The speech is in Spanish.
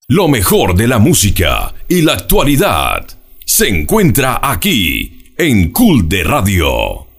Lo mejor de la música y la actualidad se encuentra aquí en Cool de Radio.